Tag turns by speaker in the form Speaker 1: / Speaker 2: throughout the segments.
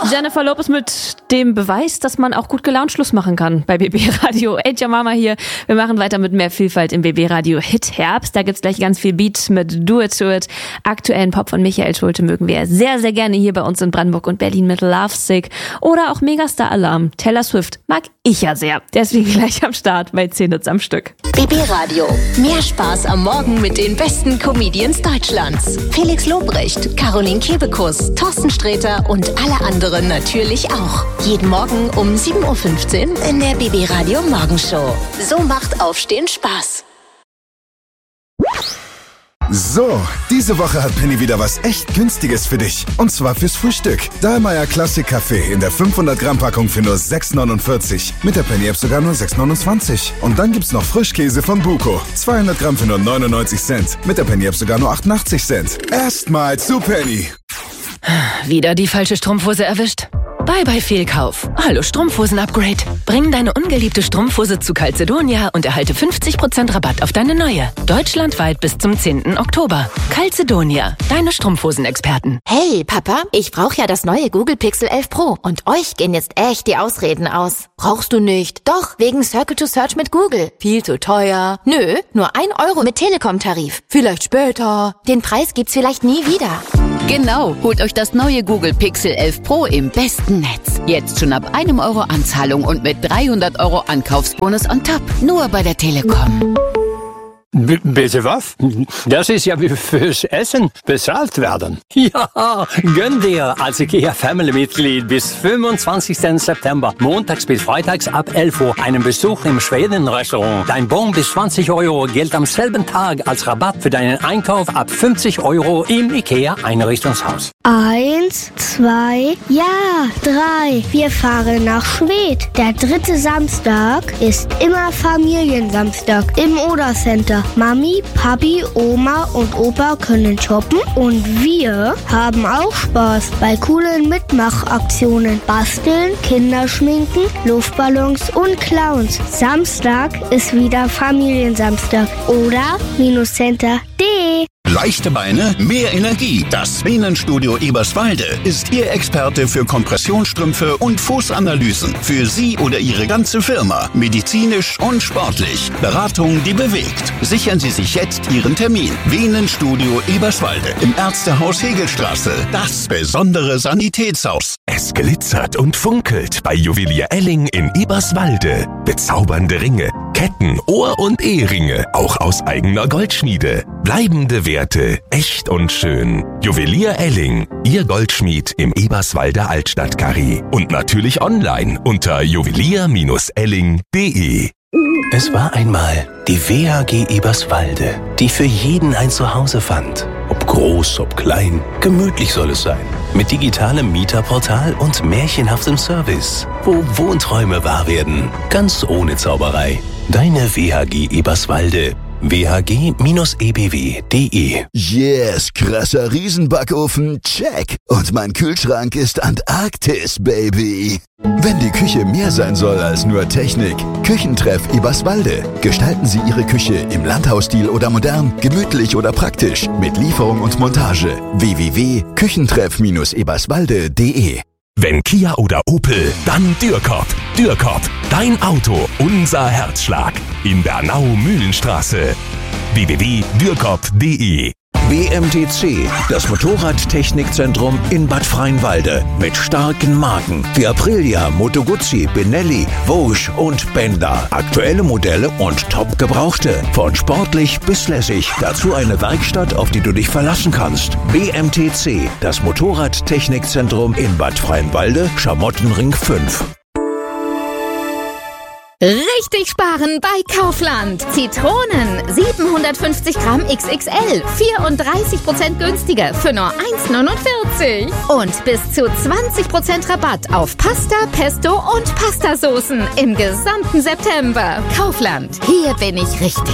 Speaker 1: Jennifer Lopez mit dem Beweis, dass man auch gut gelaunt Schluss machen kann bei BB Radio. Ey, Mama hier. Wir machen weiter mit mehr Vielfalt im BB Radio Hit Herbst. Da gibt's gleich ganz viel Beat mit Do It To It. Aktuellen Pop von Michael Schulte mögen wir sehr, sehr gerne hier bei uns in Brandenburg und Berlin mit Lovesick. Oder auch Megastar Alarm. Taylor Swift mag ich ja sehr. Deswegen gleich am Start bei 10 Hits am Stück.
Speaker 2: BB Radio. Mehr Spaß am Morgen mit den besten Comedians Deutschlands. Felix Lobrecht, Caroline Kebekus, Thorsten Sträter und alle anderen natürlich auch. Jeden Morgen um 7.15 Uhr in der BB Radio Morgenshow. So macht Aufstehen Spaß.
Speaker 3: So, diese Woche hat Penny wieder was echt Günstiges für dich. Und zwar fürs Frühstück. Dahlmeier Classic Kaffee in der 500 Gramm Packung für nur 6,49. Mit der Penny App sogar nur 6,29. Und dann gibt's noch Frischkäse von Buko. 200 Gramm für nur 99 Cent. Mit der Penny App sogar nur 88 Cent. Erstmal zu Penny.
Speaker 4: Wieder die falsche Strumpfhose erwischt? Bye Fehlkauf. Hallo Strumpfhosen-Upgrade. Bring deine ungeliebte Strumpfhose zu Calzedonia und erhalte 50% Rabatt auf deine neue. Deutschlandweit bis zum 10. Oktober. Calzedonia, deine Strumpfhosenexperten.
Speaker 5: Hey Papa, ich brauche ja das neue Google Pixel 11 Pro und euch gehen jetzt echt die Ausreden aus. Brauchst du nicht? Doch, wegen Circle to Search mit Google. Viel zu teuer. Nö, nur 1 Euro mit Telekom-Tarif. Vielleicht später. Den Preis gibt's vielleicht nie wieder.
Speaker 6: Genau, holt euch das neue Google Pixel 11 Pro im besten Netz. Jetzt schon ab 1 Euro Anzahlung und mit 300 Euro Ankaufsbonus on top. Nur bei der Telekom.
Speaker 7: Bitte was? Das ist ja wie fürs Essen bezahlt werden. Ja, gönn dir als IKEA-Family-Mitglied bis 25. September, montags bis freitags ab 11 Uhr, einen Besuch im Schweden-Restaurant. Dein Bon bis 20 Euro gilt am selben Tag als Rabatt für deinen Einkauf ab 50 Euro im IKEA-Einrichtungshaus.
Speaker 8: 1, 2, ja, 3. Wir fahren nach Schwedt. Der 3. Samstag ist immer Familiensamstag im Oder-Center. Mami, Papi, Oma und Opa können shoppen und wir haben auch Spaß bei coolen Mitmachaktionen. Basteln, Kinderschminken, Luftballons und Clowns. Samstag ist wieder Familiensamstag. Oder-Center.de.
Speaker 9: Leichte Beine, mehr Energie. Das Venenstudio Eberswalde ist Ihr Experte für Kompressionsstrümpfe und Fußanalysen. Für Sie oder Ihre ganze Firma. Medizinisch und sportlich. Beratung, die bewegt. Sichern Sie sich jetzt Ihren Termin. Venenstudio Eberswalde im Ärztehaus Hegelstraße. Das besondere Sanitätshaus.
Speaker 10: Es glitzert und funkelt bei Juwelier Elling in Eberswalde. Bezaubernde Ringe, Ketten, Ohr- und Eheringe, auch aus eigener Goldschmiede. Bleibende Werte, echt und schön. Juwelier Elling, Ihr Goldschmied im Eberswalder Altstadtkarree. Und natürlich online unter juwelier-elling.de. Es war einmal die WHG Eberswalde, die für jeden ein Zuhause fand. Ob groß, ob klein, gemütlich soll es sein. Mit digitalem Mieterportal und märchenhaftem Service, wo Wohnträume wahr werden, ganz ohne Zauberei. Deine WHG Eberswalde. whg-ebw.de.
Speaker 3: Yes, krasser Riesenbackofen, check. Und mein Kühlschrank ist Antarktis, Baby. Wenn die Küche mehr sein soll als nur Technik, Küchentreff Eberswalde. Gestalten Sie Ihre Küche im Landhausstil oder modern, gemütlich oder praktisch, mit Lieferung und Montage. www.küchentreff-eberswalde.de.
Speaker 10: Wenn Kia oder Opel, dann Dürkop. Dürkop, dein Auto, unser Herzschlag. In Bernau-Mühlenstraße. www.dürkop.de.
Speaker 11: BMTC, das Motorradtechnikzentrum in Bad Freienwalde. Mit starken Marken wie Aprilia, Moto Guzzi, Benelli, Vosges und Benda. Aktuelle Modelle und top gebrauchte. Von sportlich bis lässig. Dazu eine Werkstatt, auf die du dich verlassen kannst. BMTC, das Motorradtechnikzentrum in Bad Freienwalde, Schamottenring 5.
Speaker 12: Richtig sparen bei Kaufland. Zitronen 750 Gramm XXL, 34% günstiger für nur 1,49. Und bis zu 20% Rabatt auf Pasta, Pesto und Pastasoßen im gesamten September. Kaufland, hier bin ich richtig.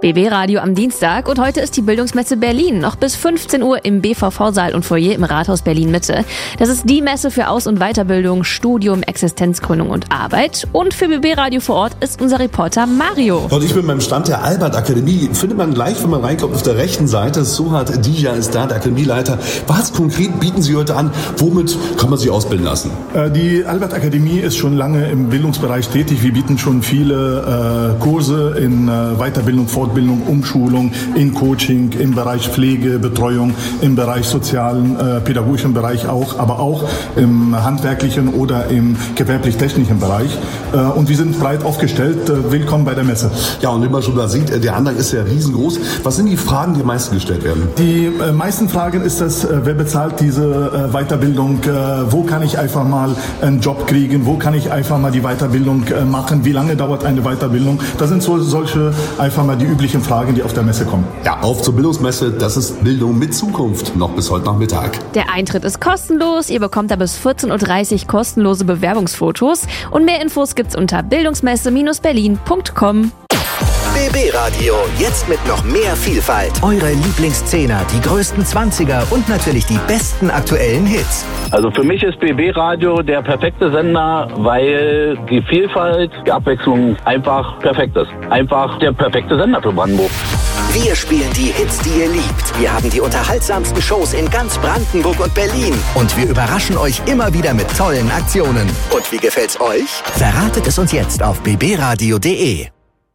Speaker 1: BB Radio am Dienstag und heute ist die Bildungsmesse Berlin. Noch bis 15 Uhr im BVV-Saal und Foyer im Rathaus Berlin-Mitte. Das ist die Messe für Aus- und Weiterbildung, Studium, Existenzgründung und Arbeit. Und für BB Radio vor Ort ist unser Reporter Mario.
Speaker 13: Und ich bin beim Stand der Albert-Akademie. Findet man gleich, wenn man reinkommt, auf der rechten Seite. Suhat Dija ist da, der Akademieleiter. Was konkret bieten Sie heute an? Womit kann man sich ausbilden lassen?
Speaker 14: Die Albert-Akademie ist schon lange im Bildungsbereich tätig. Wir bieten schon viele Kurse in Weiterbildung, Fortbildung, Umschulung, in Coaching, im Bereich Pflege, Betreuung, im Bereich sozialen, pädagogischen Bereich auch, aber auch im handwerklichen oder im gewerblich-technischen Bereich. Und wir sind breit aufgestellt. Willkommen bei der Messe.
Speaker 13: Ja, und wie man schon da sieht, der Andrang ist ja riesengroß. Was sind die Fragen, die am meisten gestellt werden?
Speaker 14: Die meisten Fragen ist das, wer bezahlt diese Weiterbildung? Wo kann ich einfach mal einen Job kriegen? Wo kann ich einfach mal die Weiterbildung machen? Wie lange dauert eine Weiterbildung? Das sind solche einfach mal die üblichen Fragen, die auf der Messe kommen.
Speaker 13: Ja, auf zur Bildungsmesse. Das ist Bildung mit Zukunft. Noch bis heute Nachmittag.
Speaker 1: Der Eintritt ist kostenlos. Ihr bekommt da bis 14.30 Uhr kostenlose Bewerbungsfotos. Und mehr Infos gibt's unter bildungsmesse-berlin.com.
Speaker 15: BB Radio, jetzt mit noch mehr Vielfalt. Eure Lieblingszehner, die größten 20er und natürlich die besten aktuellen Hits.
Speaker 16: Also für mich ist BB Radio der perfekte Sender, weil die Vielfalt, die Abwechslung einfach perfekt ist. Einfach der perfekte Sender für Brandenburg.
Speaker 15: Wir spielen die Hits, die ihr liebt. Wir haben die unterhaltsamsten Shows in ganz Brandenburg und Berlin. Und wir überraschen euch immer wieder mit tollen Aktionen. Und wie gefällt's euch? Verratet es uns jetzt auf bbradio.de.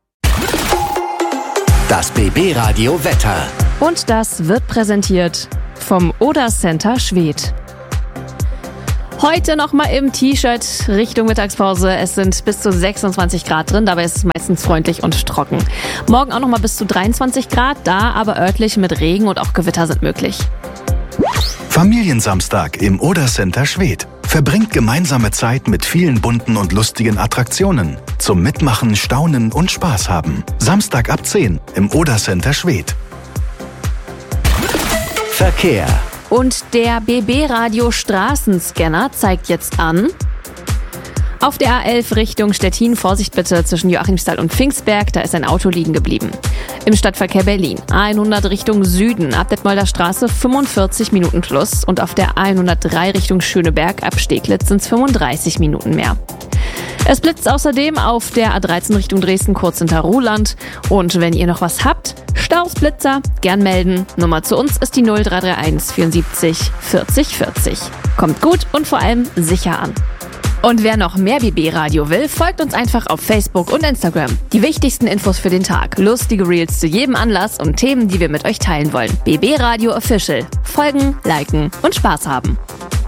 Speaker 15: Das BB Radio Wetter.
Speaker 1: Und das wird präsentiert vom Oder Center Schwedt. Heute nochmal im T-Shirt Richtung Mittagspause. Es sind bis zu 26 Grad drin, dabei ist es meistens freundlich und trocken. Morgen auch nochmal bis zu 23 Grad, da aber örtlich mit Regen und auch Gewitter sind möglich.
Speaker 3: Familiensamstag im Oder Center Schwedt. Verbringt gemeinsame Zeit mit vielen bunten und lustigen Attraktionen. Zum Mitmachen, Staunen und Spaß haben. Samstag ab 10 im Oder Center Schwedt.
Speaker 15: Verkehr.
Speaker 1: Und der BB Radio Straßenscanner zeigt jetzt an: auf der A11 Richtung Stettin, Vorsicht bitte zwischen Joachimsthal und Pfingstberg, da ist ein Auto liegen geblieben. Im Stadtverkehr Berlin, A100 Richtung Süden, ab Detmolder Straße 45 Minuten plus und auf der A103 Richtung Schöneberg ab Steglitz sind es 35 Minuten mehr. Es blitzt außerdem auf der A13 Richtung Dresden kurz hinter Ruhland. Und wenn ihr noch was habt, Staus, Blitzer, gern melden. Nummer zu uns ist die 0331 74 40 40. Kommt gut und vor allem sicher an. Und wer noch mehr BB Radio will, folgt uns einfach auf Facebook und Instagram. Die wichtigsten Infos für den Tag, lustige Reels zu jedem Anlass und Themen, die wir mit euch teilen wollen. BB Radio Official. Folgen, liken und Spaß haben.